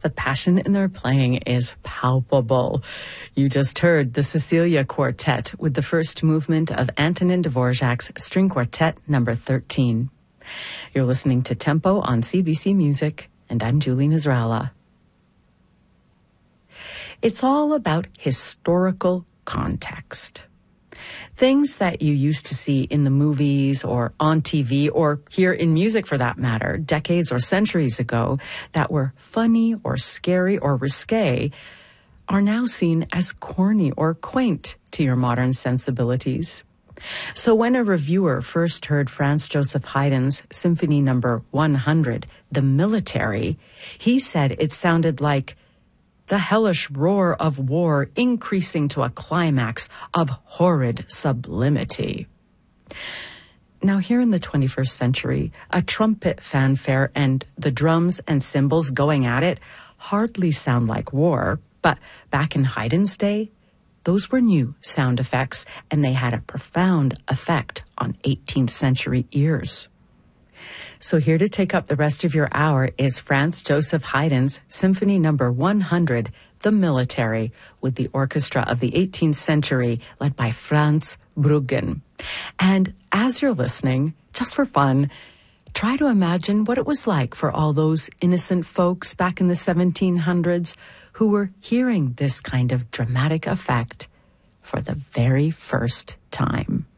The passion in their playing is palpable. You just heard the Cecilia Quartet with the first movement of Antonin Dvorak's String Quartet number 13. You're listening to Tempo on CBC Music, and I'm Julie Nasrallah. It's all about historical context. Things that you used to see in the movies or on TV or hear in music for that matter, decades or centuries ago, that were funny or scary or risque, are now seen as corny or quaint to your modern sensibilities. So when a reviewer first heard Franz Joseph Haydn's Symphony No. 100, The Military, he said it sounded like the hellish roar of war increasing to a climax of horrid sublimity. Now, here in the 21st century, a trumpet fanfare and the drums and cymbals going at it hardly sound like war, but back in Haydn's day, those were new sound effects, and they had a profound effect on 18th century ears. So here to take up the rest of your hour is Franz Joseph Haydn's Symphony No. 100, The Military, with the orchestra of the 18th century led by Franz Bruggen. And as you're listening, just for fun, try to imagine what it was like for all those innocent folks back in the 1700s who were hearing this kind of dramatic effect for the very first time.